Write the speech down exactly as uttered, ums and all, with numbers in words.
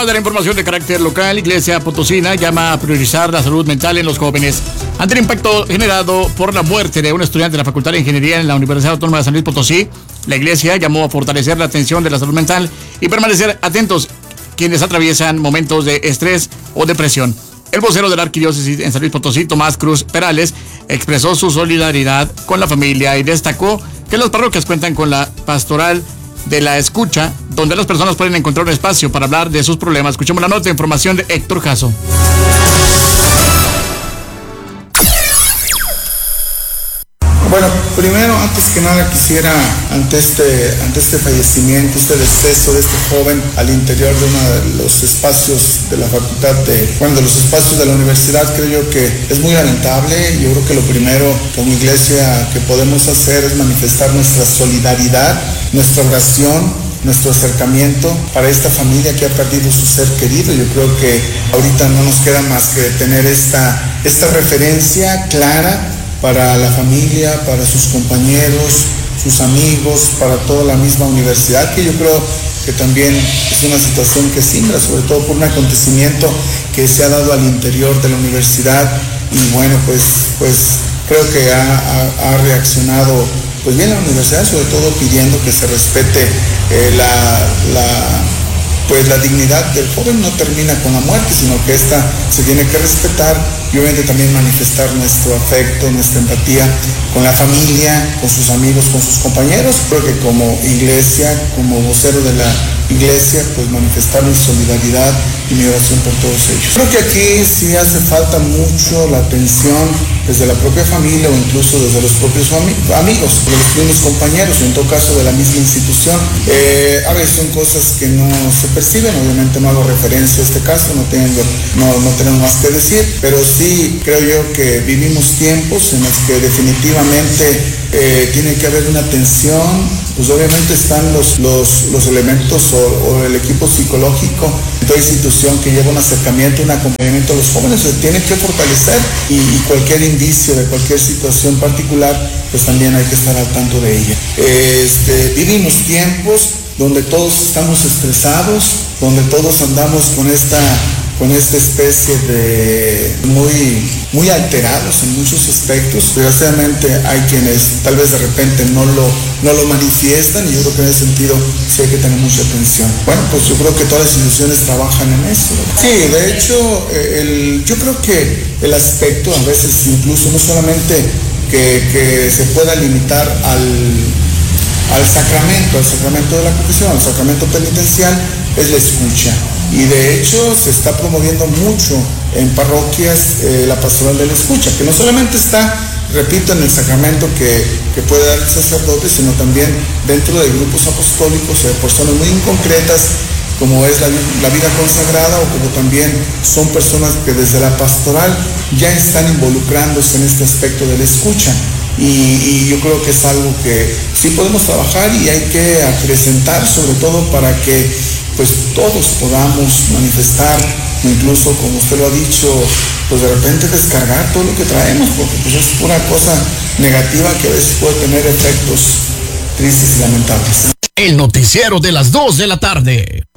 más de la información de carácter local, Iglesia Potosina llama a priorizar la salud mental en los jóvenes. Ante el impacto generado por la muerte de un estudiante de la Facultad de Ingeniería en la Universidad Autónoma de San Luis Potosí, la Iglesia llamó a fortalecer la atención de la salud mental y permanecer atentos quienes atraviesan momentos de estrés o depresión. El vocero de la Arquidiócesis en San Luis Potosí, Tomás Cruz Perales, expresó su solidaridad con la familia y destacó que las parroquias cuentan con la pastoral de la escucha, donde las personas pueden encontrar un espacio para hablar de sus problemas. Escuchemos la nota de información de Héctor Jasso. Bueno, primero, antes que nada quisiera, ante este, ante este fallecimiento, este deceso de este joven al interior de uno de los espacios de la facultad, de, bueno, de los espacios de la universidad, creo yo que es muy lamentable. Yo creo que lo primero como iglesia que podemos hacer es manifestar nuestra solidaridad, nuestra oración, nuestro acercamiento para esta familia que ha perdido su ser querido. Yo creo que ahorita no nos queda más que tener esta, esta referencia clara para la familia, para sus compañeros, sus amigos, para toda la misma universidad, que yo creo que también es una situación que simbra, sobre todo por un acontecimiento que se ha dado al interior de la universidad. Y bueno, pues, pues creo que ha, ha, ha reaccionado pues bien la universidad, sobre todo pidiendo que se respete eh, la, la pues la dignidad del joven. No termina con la muerte, sino que esta se tiene que respetar, y obviamente también manifestar nuestro afecto, nuestra empatía con la familia, con sus amigos, con sus compañeros. Creo que como iglesia, como vocero de la iglesia, pues manifestar mi solidaridad y mi oración por todos ellos. Creo que aquí sí hace falta mucho la atención desde la propia familia o incluso desde los propios ami- amigos, de los mismos compañeros, o en todo caso de la misma institución. Eh, a veces son cosas que no se perciben, obviamente no hago referencia a este caso, no, tengo, no, no tenemos más que decir, pero sí creo yo que vivimos tiempos en los que definitivamente eh, tiene que haber una atención. Pues obviamente están los, los, los elementos o, o el equipo psicológico de toda institución que lleva un acercamiento, un acompañamiento a los jóvenes, se tiene que fortalecer, y, y cualquier indicio de cualquier situación particular, pues también hay que estar al tanto de ella. Este, vivimos tiempos donde todos estamos estresados, donde todos andamos con esta con esta especie de muy, muy alterados en muchos aspectos. Desgraciadamente hay quienes tal vez de repente no lo, no lo manifiestan, y yo creo que en ese sentido sí hay que tener mucha atención. Bueno, pues yo creo que todas las instituciones trabajan en eso. Sí, de hecho, el, yo creo que el aspecto a veces incluso no solamente que, que se pueda limitar al, al sacramento, al sacramento de la confesión, al sacramento penitencial, es la escucha. Y de hecho se está promoviendo mucho en parroquias eh, la pastoral de la escucha, que no solamente está, repito, en el sacramento que, que puede dar el sacerdote, sino también dentro de grupos apostólicos o de personas muy concretas, como es la, la vida consagrada, o como también son personas que desde la pastoral ya están involucrándose en este aspecto de la escucha. Y, y yo creo que es algo que sí podemos trabajar y hay que acrecentar, sobre todo para que pues todos podamos manifestar, incluso como usted lo ha dicho, pues de repente descargar todo lo que traemos, porque pues es una cosa negativa que a veces puede tener efectos tristes y lamentables. El noticiero de las dos de la tarde.